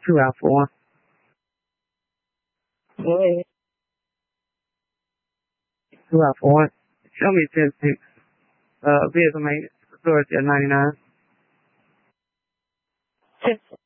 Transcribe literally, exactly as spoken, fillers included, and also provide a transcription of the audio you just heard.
Two out four. Go ahead. Two out four. Show me ten six. Uh, vehicle maintenance. Authority at ninety-nine. ten